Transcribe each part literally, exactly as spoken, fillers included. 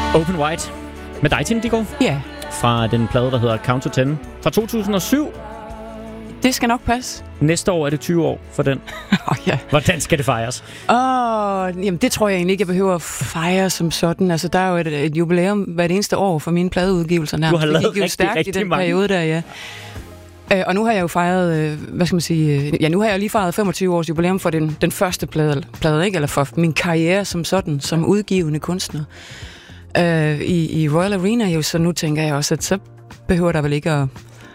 Open Wide med dig, Tine Dickow. Ja. Fra den plade, der hedder Count to Ten fra to tusind og syv. Det skal nok passe. Næste år er det tyve år for den. oh, ja. Hvordan skal det fejres? Åh, oh, jamen det tror jeg egentlig ikke, jeg behøver at fejre som sådan. Altså, der er jo et, et jubilæum hvert eneste år for mine pladeudgivelser. Du har lavet det gik jo rigtig, stærkt rigtig i den mange. periode der, ja. Uh, og nu har jeg jo fejret, uh, hvad skal man sige, uh, ja, nu har jeg lige fejret femogtyve års jubilæum for den, den første plade, plade, ikke? Eller for min karriere som sådan, som udgivende kunstner. Uh, i, i Royal Arena, jo, så nu tænker jeg også, at så behøver der vel ikke at,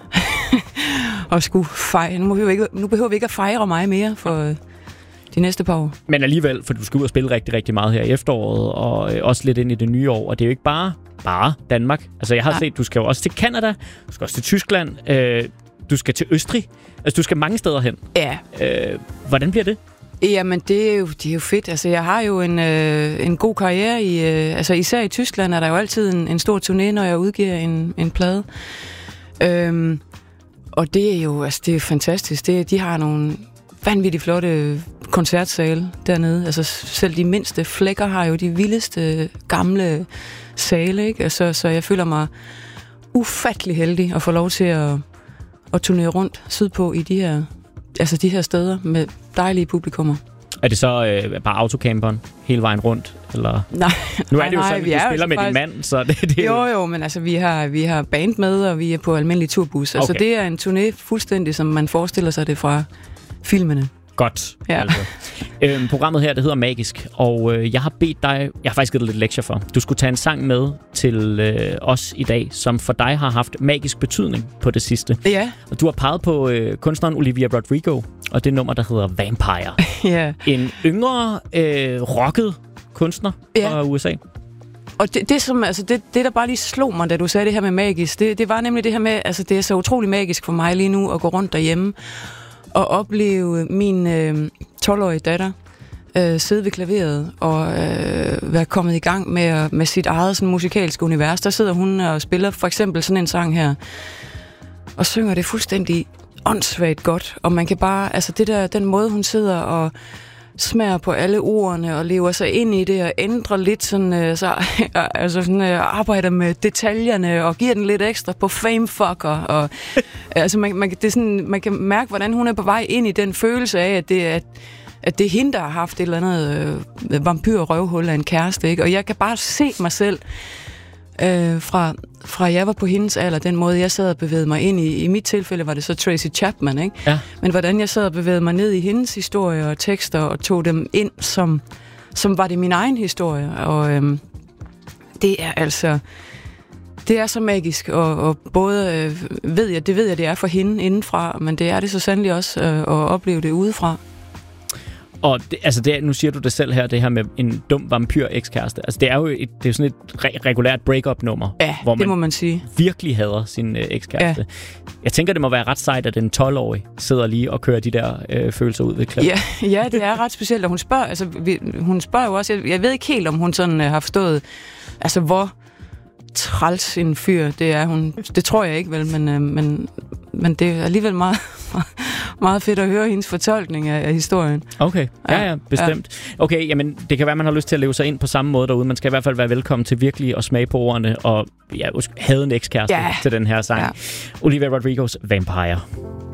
at skulle fejre. Nu behøver, vi ikke, nu behøver vi ikke at fejre mig mere for uh, de næste par år. Men alligevel, for du skal ud og spille rigtig, rigtig meget her i efteråret, og øh, også lidt ind i det nye år, og det er jo ikke bare, bare Danmark. Altså jeg har Nej. set, du skal jo også til Canada, du skal også til Tyskland, øh, du skal til Østrig, altså du skal mange steder hen. Ja. Øh, hvordan bliver det? Jamen, det er jo, det er jo fedt. Altså, jeg har jo en, øh, en god karriere i... Øh, altså, især i Tyskland er der jo altid en, en stor turné, når jeg udgiver en, en plade. Øhm, og det er jo altså, det er fantastisk. Det, de har nogle vanvittigt flotte koncertsale dernede. Altså, selv de mindste flækker har jo de vildeste gamle sale, ikke? Altså, så jeg føler mig ufattelig heldig at få lov til at, at turnere rundt sydpå i de her... Altså de her steder med dejlige publikummer. Er det så øh, bare autocamperen hele vejen rundt? Eller? Nej, nu er det jo nej, sådan, at du spiller med faktisk... din mand, så det, det jo, jo, men altså vi har, vi har band med, og vi er på almindelig turbus. Altså okay. Det er en turné fuldstændig, som man forestiller sig det fra filmene. Godt. Ja. Altså. øhm, programmet her, det hedder Magisk, og øh, jeg har bedt dig, jeg har faktisk givet dig lidt lektier for, du skulle tage en sang med til øh, os i dag, som for dig har haft magisk betydning på det sidste. Ja. Og du har peget på øh, kunstneren Olivia Rodrigo, og det nummer, der hedder Vampire. Ja. En yngre, øh, rocket kunstner ja. fra U S A. Og det, det, som, altså det, det, der bare lige slog mig, da du sagde det her med magisk, det, det var nemlig det her med, altså det er så utrolig magisk for mig lige nu at gå rundt derhjemme og opleve min øh, tolv-årige datter øh, sidde ved klaveret og øh, være kommet i gang med, med sit eget sådan, musikalske univers. Der sidder hun og spiller for eksempel sådan en sang her, og synger det fuldstændig åndssvagt godt. Og man kan bare, altså det der, den måde hun sidder og smager på alle ordene og lever sig ind i det og ændrer lidt sådan, øh, så, altså sådan øh, arbejder med detaljerne og giver den lidt ekstra på famefucker og altså man, man, det er sådan, man kan mærke, hvordan hun er på vej ind i den følelse af, at det er, at, at det er hende, der har haft et eller andet øh, vampyr-røvhul af en kæreste, ikke? Og jeg kan bare se mig selv øh, fra, fra jeg var på hendes alder, den måde, jeg sad og bevægede mig ind i. I mit tilfælde var det så Tracy Chapman, ikke? Ja. Men hvordan jeg sad og bevægede mig ned i hendes historie og tekster og tog dem ind, som, som var det min egen historie. Og øh, det er altså... Det er så magisk, og, og både øh, ved jeg, det ved jeg, det er for hende indenfra, men det er det så sandelig også øh, at opleve det udefra. Og det, altså det, nu siger du det selv her, det her med en dum vampyr-ekskæreste. Altså det er jo et, det er sådan et re- regulært break-up-nummer, ja, hvor det man må man sige. virkelig hader sin øh, ekskæreste. Ja. Jeg tænker, det må være ret sejt, at en tolv-årig sidder lige og kører de der øh, følelser ud ved klaveret. Ja, ja, det er ret specielt, og hun spørger, altså, vi, hun spørger jo også, jeg, jeg ved ikke helt, om hun sådan øh, har forstået, altså hvor træls en fyr, det er hun. Det tror jeg ikke, vel, men, øh, men, men det er alligevel meget, meget fedt at høre hendes fortolkning af, af historien. Okay, ja, ja, bestemt. Ja. Okay, jamen, det kan være, man har lyst til at leve sig ind på samme måde derude. Man skal i hvert fald være velkommen til virkelig at smage på ordene, og ja, havde en ekskæreste ja. til den her sang. Ja. Olivia Rodrigos Vampire.